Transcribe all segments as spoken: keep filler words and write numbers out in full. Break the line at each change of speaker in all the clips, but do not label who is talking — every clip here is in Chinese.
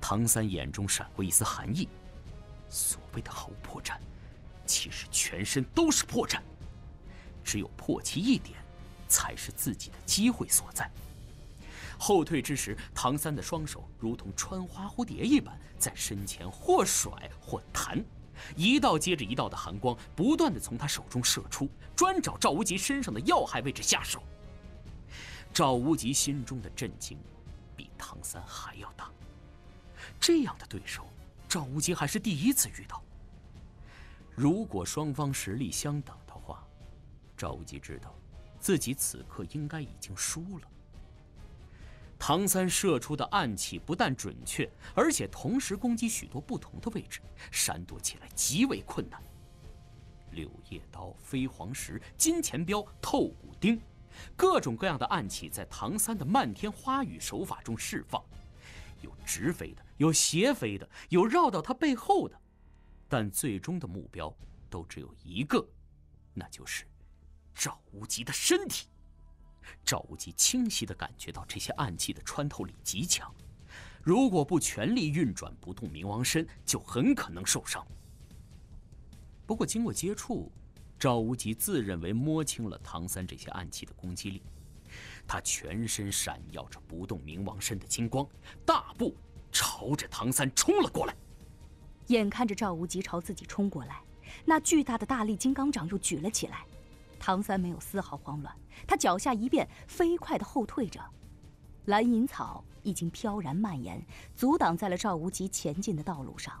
唐三眼中闪过一丝寒意，所谓的毫无破绽，其实全身都是破绽，只有破其一点，才是自己的机会所在。后退之时，唐三的双手如同穿花蝴蝶一般，在身前或甩或弹，一道接着一道的寒光不断地从他手中射出，专找赵无极身上的要害位置下手。赵无极心中的震惊比唐三还要大，这样的对手，赵无极还是第一次遇到。如果双方实力相等的话，赵无极知道自己此刻应该已经输了。唐三射出的暗器不但准确，而且同时攻击许多不同的位置，闪躲起来极为困难。柳叶刀、飞黄石、金钱镖、透骨钉，各种各样的暗器在唐三的漫天花雨手法中释放，有直飞的，有斜飞的，有绕到他背后的，但最终的目标都只有一个，那就是赵无极的身体。赵无极清晰地感觉到这些暗器的穿透力极强，如果不全力运转不动冥王身，就很可能受伤。不过经过接触，赵无极自认为摸清了唐三这些暗器的攻击力，他全身闪耀着不动冥王身的金光，大步朝着唐三冲了过来。
眼看着赵无极朝自己冲过来，那巨大的大力金刚掌又举了起来。唐三没有丝毫慌乱，他脚下一变，飞快地后退着。蓝银草已经飘然蔓延，阻挡在了赵无极前进的道路上。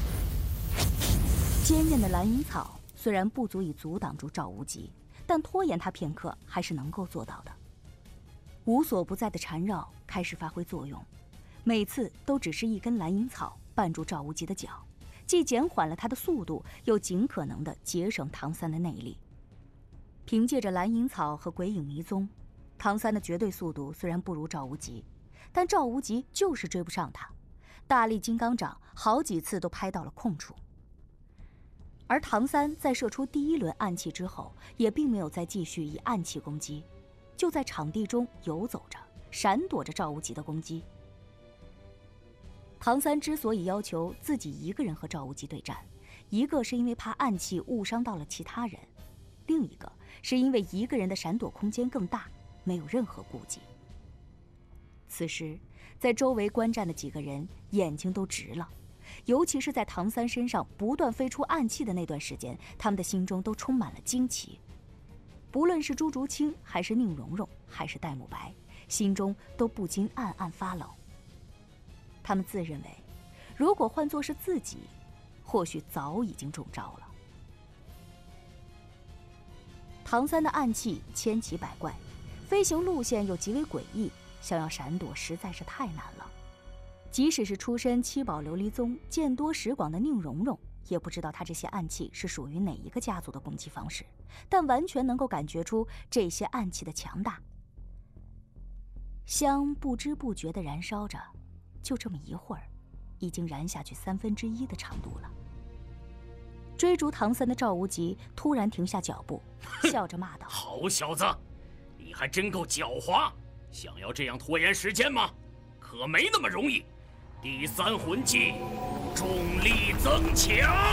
坚韧的蓝银草虽然不足以阻挡住赵无极，但拖延他片刻还是能够做到的。无所不在的缠绕开始发挥作用，每次都只是一根蓝银草绊住赵无极的脚，既减缓了他的速度，又尽可能地节省唐三的内力。凭借着蓝银草和鬼影迷踪，唐三的绝对速度虽然不如赵无极，但赵无极就是追不上他。大力金刚掌好几次都拍到了空处。而唐三在射出第一轮暗器之后，也并没有再继续以暗器攻击，就在场地中游走着，闪躲着赵无极的攻击。唐三之所以要求自己一个人和赵无极对战，一个是因为怕暗器误伤到了其他人，另一个是因为一个人的闪躲空间更大，没有任何顾忌。此时，在周围观战的几个人眼睛都直了，尤其是在唐三身上不断飞出暗器的那段时间，他们的心中都充满了惊奇。不论是朱竹清，还是宁荣荣，还是戴沐白，心中都不禁暗暗发冷。他们自认为，如果换作是自己，或许早已经中招了。唐三的暗器千奇百怪，飞行路线又极为诡异，想要闪躲实在是太难了。即使是出身七宝琉璃宗、见多识广的宁荣荣，也不知道他这些暗器是属于哪一个家族的攻击方式，但完全能够感觉出这些暗器的强大。香不知不觉地燃烧着，就这么一会儿，已经燃下去三分之一的长度了。追逐唐三的赵无极突然停下脚步，笑着骂道：“
好小子，你还真够狡猾！想要这样拖延时间吗？可没那么容易。第三魂技，重力增强。”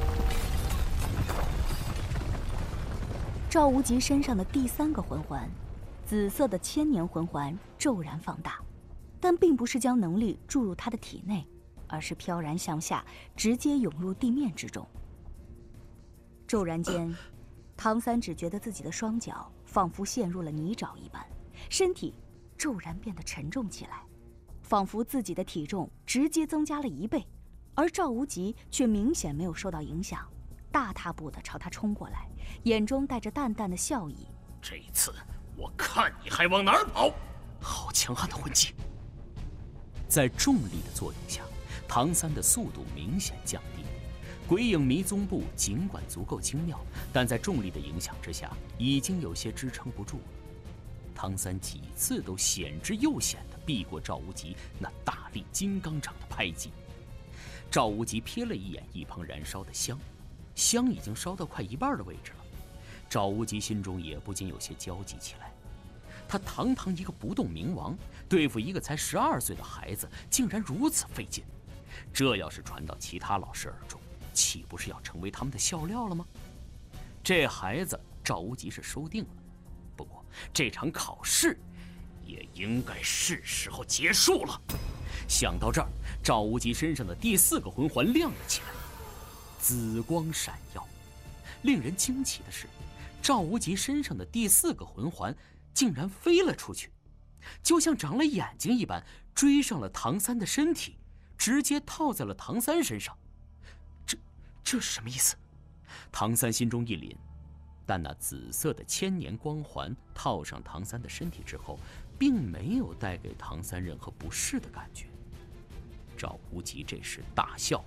赵无极身上的第三个魂环，紫色的千年魂环骤然放大，但并不是将能力注入他的体内，而是飘然向下，直接涌入地面之中。骤然间，唐三只觉得自己的双脚仿佛陷入了泥沼一般，身体骤然变得沉重起来，仿佛自己的体重直接增加了一倍，而赵无极却明显没有受到影响，大踏步地朝他冲过来，眼中带着淡淡的笑意。
这一次，我看你还往哪儿跑！好强悍的魂技！在重力的作用下，唐三的速度明显降低。鬼影迷踪步尽管足够精妙，但在重力的影响之下，已经有些支撑不住了。唐三几次都险之又险地避过赵无极那大力金刚掌的拍击。赵无极瞥了一眼一旁燃烧的香，香已经烧到快一半的位置了。赵无极心中也不禁有些焦急起来。他堂堂一个不动明王，对付一个才十二岁的孩子，竟然如此费劲。 这要是传到其他老师耳中，岂不是要成为他们的笑料了吗？这孩子赵无极是收定了，不过这场考试也应该是时候结束了。想到这儿，赵无极身上的第四个魂环亮了起来，紫光闪耀。令人惊奇的是，赵无极身上的第四个魂环竟然飞了出去，就像长了眼睛一般，追上了唐三的身体，直接套在了唐三身上。这这是什么意思？唐三心中一凛，但那紫色的千年光环套上唐三的身体之后，并没有带给唐三任何不适的感觉。赵无极这时大笑，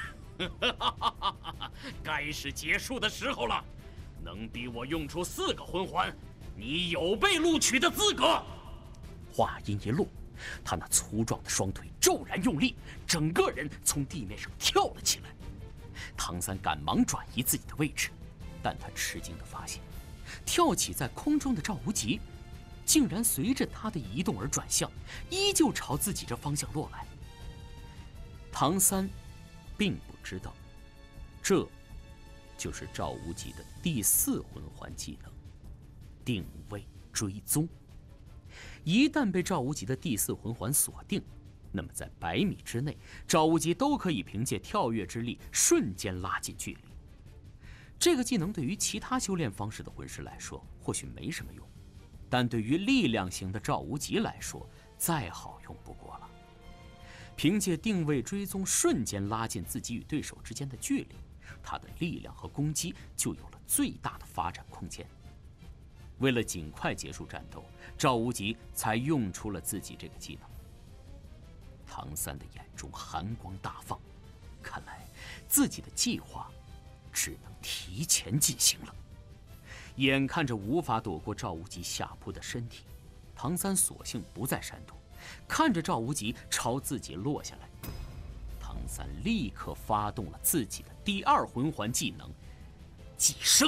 该是结束的时候了。能逼我用出四个魂环，你有被录取的资格。话音一落，他那粗壮的双腿骤然用力，整个人从地面上跳了起来。唐三赶忙转移自己的位置，但他吃惊地发现，跳起在空中的赵无极竟然随着他的移动而转向，依旧朝自己这方向落来。唐三并不知道，这就是赵无极的第四魂环技能定位追踪。一旦被赵无极的第四魂环锁定，那么在百米之内，赵无极都可以凭借跳跃之力瞬间拉近距离。这个技能对于其他修炼方式的魂师来说或许没什么用，但对于力量型的赵无极来说再好用不过了。凭借定位追踪瞬间拉近自己与对手之间的距离，他的力量和攻击就有了最大的发展空间。为了尽快结束战斗，赵无极才用出了自己这个技能。唐三的眼中寒光大放，看来自己的计划只能提前进行了。眼看着无法躲过赵无极下扑的身体，唐三索性不再闪躲，看着赵无极朝自己落下来，唐三立刻发动了自己的第二魂环技能寄生。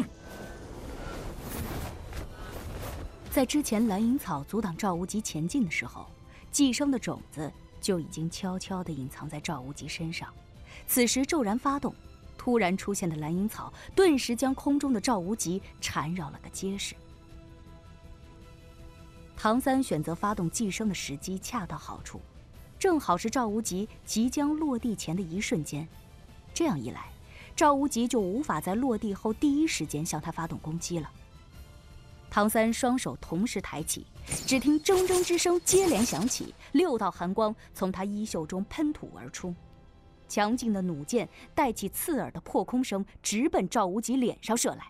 在之前蓝银草阻挡赵无极前进的时候，寄生的种子就已经悄悄地隐藏在赵无极身上。此时骤然发动，突然出现的蓝银草顿时将空中的赵无极缠绕了个结实。唐三选择发动寄生的时机恰到好处，正好是赵无极即将落地前的一瞬间。这样一来，赵无极就无法在落地后第一时间向他发动攻击了。唐三双手同时抬起，只听铮铮之声接连响起，六道寒光从他衣袖中喷吐而出，强劲的弩箭带起刺耳的破空声，直奔赵无极脸上射来。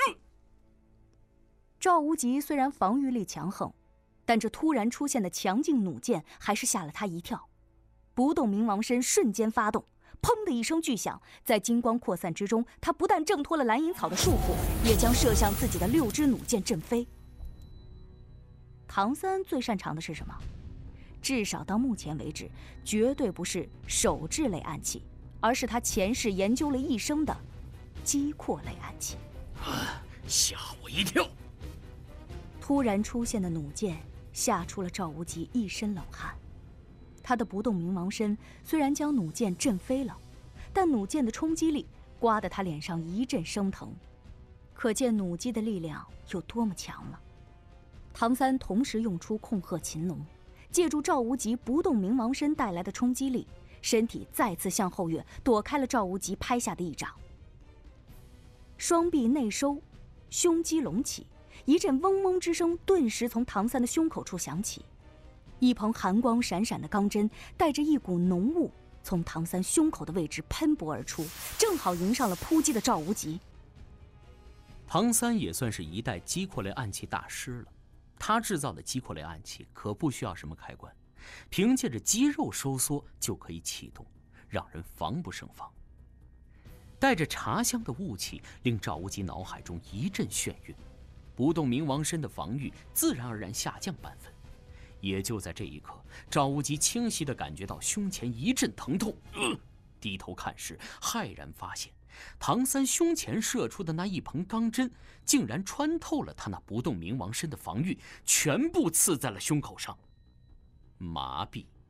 赵无极虽然防御力强横，但这突然出现的强劲弩箭还是吓了他一跳。不动明王身瞬间发动，砰的一声巨响，在金光扩散之中，他不但挣脱了蓝银草的束缚，也将射向自己的六支弩箭震飞。唐三最擅长的是什么？至少到目前为止，绝对不是手制类暗器，而是他前世研究了一生的击扩类暗器。
啊！吓我一跳！
突然出现的弩箭吓出了赵无极一身冷汗。他的不动明王身虽然将弩箭震飞了，但弩箭的冲击力刮得他脸上一阵生疼，可见弩机的力量有多么强了。唐三同时用出控鹤擒龙，借助赵无极不动明王身带来的冲击力，身体再次向后跃，躲开了赵无极拍下的一掌。双臂内收，胸肌隆起，一阵嗡嗡之声顿时从唐三的胸口处响起。一蓬寒光闪闪的钢针带着一股浓雾从唐三胸口的位置喷薄而出，正好迎上了扑击的赵无极。
唐三也算是一代击扩类暗器大师了，他制造的击扩类暗器可不需要什么开关，凭借着肌肉收缩就可以启动，让人防不胜防。带着茶香的雾气令赵无极脑海中一阵眩晕，不动明王身的防御自然而然下降半分。也就在这一刻，赵无极清晰地感觉到胸前一阵疼痛，呃、低头看时，骇然发现唐三胸前射出的那一蓬钢针竟然穿透了他那不动明王身的防御，全部刺在了胸口上。麻痹、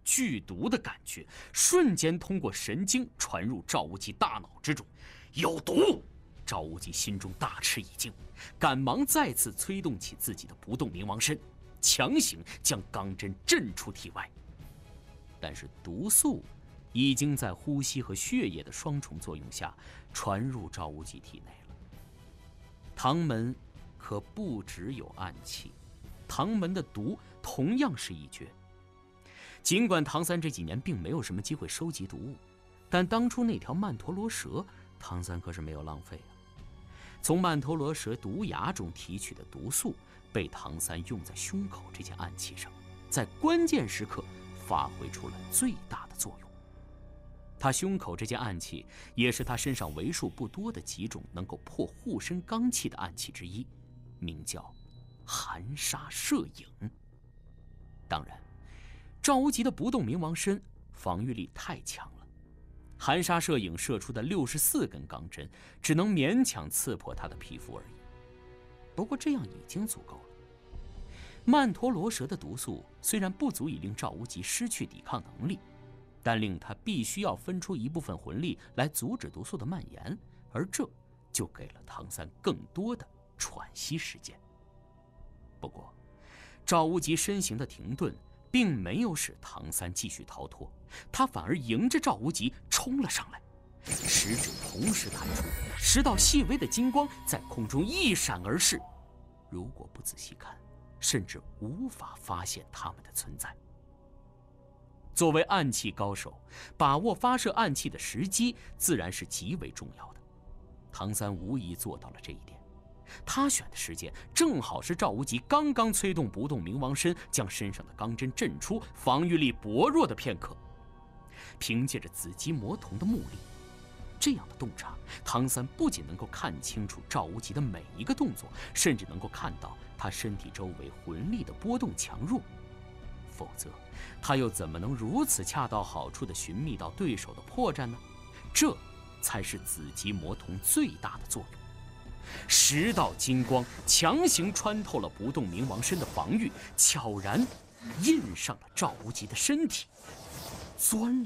剧毒的感觉瞬间通过神经传入赵无极大脑之中。有毒！赵无极心中大吃一惊，赶忙再次催动起自己的不动明王身，强行将钢针震出体外。但是毒素已经在呼吸和血液的双重作用下传入赵无极体内了。唐门可不只有暗器，唐门的毒同样是一绝。尽管唐三这几年并没有什么机会收集毒物，但当初那条曼陀罗蛇，唐三可是没有浪费啊。从曼陀罗蛇毒牙中提取的毒素，被唐三用在胸口这件暗器上，在关键时刻发挥出了最大的作用。他胸口这件暗器，也是他身上为数不多的几种能够破护身罡气的暗器之一，名叫含沙射影。当然，赵无极的不动明王身防御力太强了，含沙射影射出的六十四根钢针只能勉强刺破他的皮肤而已。不过这样已经足够了。曼陀罗蛇的毒素虽然不足以令赵无极失去抵抗能力，但令他必须要分出一部分魂力来阻止毒素的蔓延，而这就给了唐三更多的喘息时间。不过，赵无极身形的停顿并没有使唐三继续逃脱，他反而迎着赵无极冲了上来，十指同时弹出，十道细微的金光在空中一闪而逝。如果不仔细看，甚至无法发现他们的存在。作为暗器高手，把握发射暗器的时机自然是极为重要的。唐三无疑做到了这一点。他选的时间正好是赵无极刚刚催动不动明王身，将身上的钢针震出，防御力薄弱的片刻。凭借着紫极魔瞳的目力，这样的洞察，唐三不仅能够看清楚赵无极的每一个动作，甚至能够看到他身体周围魂力的波动强弱。否则，他又怎么能如此恰到好处地寻觅到对手的破绽呢？这才是紫极魔瞳最大的作用。十道金光强行穿透了不动明王身的防御，悄然印上了赵无极的身体，钻了